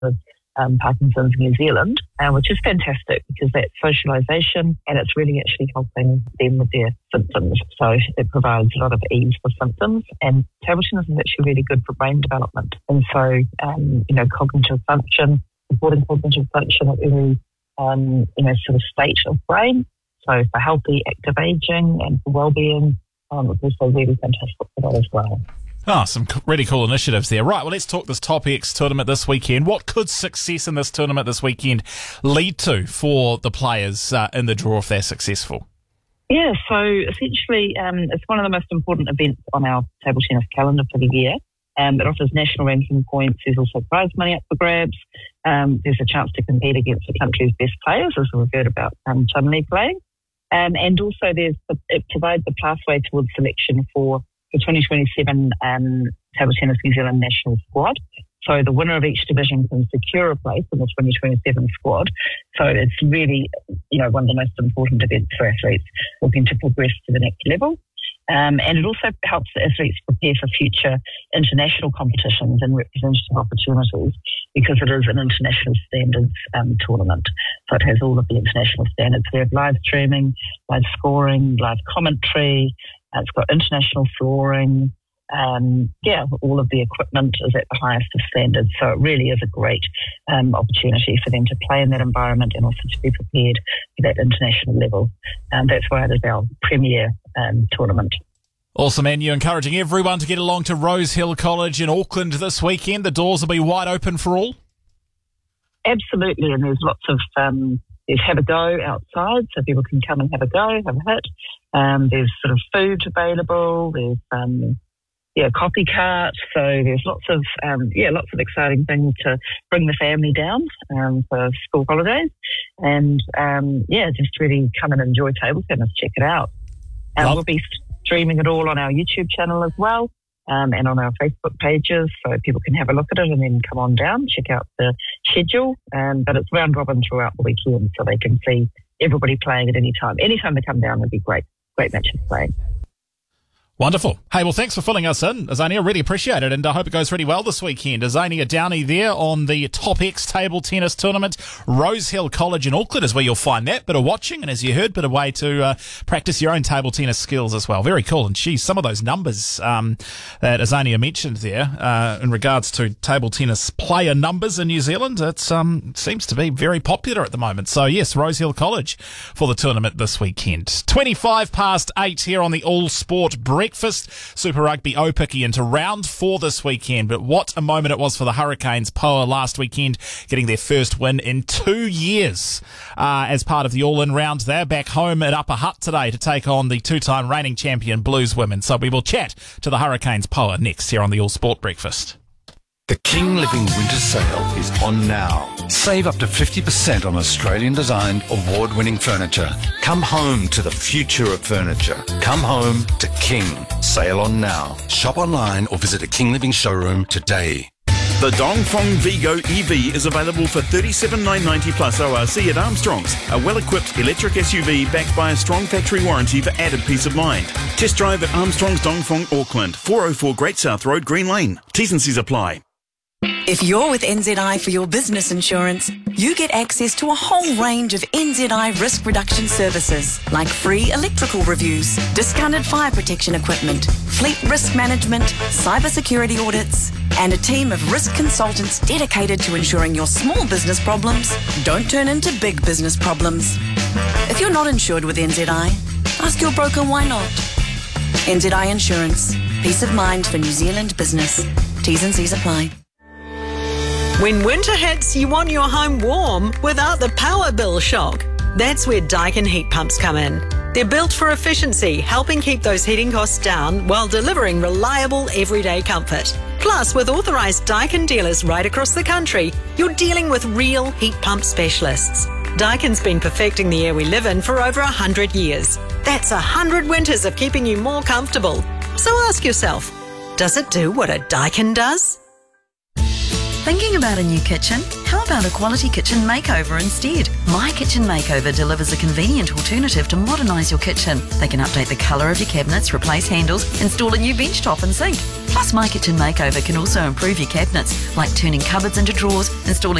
with Parkinson's New Zealand, which is fantastic because that's socialisation and it's really actually helping them with their symptoms. So it provides a lot of ease for symptoms, and table tennis is actually really good for brain development. And so, cognitive function, supporting cognitive function at every, sort of state of brain. So for healthy, active ageing and for well-being, it's also really fantastic for that as well. Oh, some really cool initiatives there. Right, well, let's talk this Top X tournament this weekend. What could success in this tournament this weekend lead to for the players in the draw if they're successful? Yeah, so essentially it's one of the most important events on our table tennis calendar for the year. It offers national ranking points. There's also prize money up for grabs. There's a chance to compete against the country's best players, as we've heard about Chun-Li playing. And also it provides a pathway towards selection for the 2027 Table Tennis New Zealand national squad. So the winner of each division can secure a place in the 2027 squad. So it's really, one of the most important events for athletes looking to progress to the next level. And it also helps the athletes prepare for future international competitions and representative opportunities because it is an international standards tournament. So it has all of the international standards. We have live streaming, live scoring, live commentary. It's got international flooring. All of the equipment is at the highest of standards. So it really is a great opportunity for them to play in that environment and also to be prepared for that international level. That's why it is our premier tournament. Awesome, and you're encouraging everyone to get along to Rosehill College in Auckland this weekend. The doors will be wide open for all? Absolutely, and there's lots of there's have a go outside, so people can come and have a go, have a hit. There's sort of food available. There's coffee carts. So there's lots of exciting things to bring the family down for school holidays, and just really come and enjoy table tennis. Check it out. We'll be streaming it all on our YouTube channel as well, and on our Facebook pages, so people can have a look at it and then come on down, check out the schedule. But it's round robin throughout the weekend, so they can see everybody playing at any time. Anytime they come down would be great. Great matches playing. Wonderful. Hey, well, thanks for filling us in, Azania. Really appreciate it, and I hope it goes really well this weekend. Azania Downey there on the Top X Table Tennis Tournament. Rosehill College in Auckland is where you'll find that. Bit of watching, and as you heard, bit of way to practice your own table tennis skills as well. Very cool. And geez, some of those numbers that Azania mentioned there in regards to table tennis player numbers in New Zealand, it seems to be very popular at the moment. So yes, Rosehill College for the tournament this weekend. 8:25 here on the All Sport Breakfast. Super Rugby Aupiki into round 4 this weekend, but what a moment it was for the Hurricanes Poa last weekend, getting their first win in 2 years as part of the all-in round. They're back home at Upper Hutt today to take on the 2-time reigning champion Blues women. So we will chat to the Hurricanes Poa next here on the All Sport Breakfast. The King Living Winter Sale is on now. Save up to 50% on Australian-designed, award-winning furniture. Come home to the future of furniture. Come home to King. Sale on now. Shop online or visit a King Living showroom today. The Dongfeng Vigo EV is available for $37,990 plus ORC at Armstrong's. A well-equipped electric SUV backed by a strong factory warranty for added peace of mind. Test drive at Armstrong's Dongfeng Auckland, 404 Great South Road, Green Lane. T's and C's apply. If you're with NZI for your business insurance, you get access to a whole range of NZI risk reduction services, like free electrical reviews, discounted fire protection equipment, fleet risk management, cybersecurity audits, and a team of risk consultants dedicated to ensuring your small business problems don't turn into big business problems. If you're not insured with NZI, ask your broker why not. NZI Insurance. Peace of mind for New Zealand business. T's and C's apply. When winter hits, you want your home warm without the power bill shock. That's where Daikin heat pumps come in. They're built for efficiency, helping keep those heating costs down while delivering reliable everyday comfort. Plus, with authorised Daikin dealers right across the country, you're dealing with real heat pump specialists. Daikin's been perfecting the air we live in for over 100 years. That's 100 winters of keeping you more comfortable. So ask yourself, does it do what a Daikin does? Thinking about a new kitchen? How about a quality kitchen makeover instead? My Kitchen Makeover delivers a convenient alternative to modernise your kitchen. They can update the colour of your cabinets, replace handles, install a new bench top and sink. Plus, My Kitchen Makeover can also improve your cabinets, like turning cupboards into drawers, installing